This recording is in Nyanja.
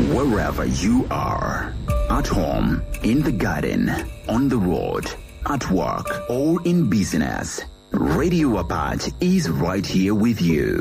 Wherever you are, at home, in the garden, on the road, at work, or in business, Radio Apart is right here with you.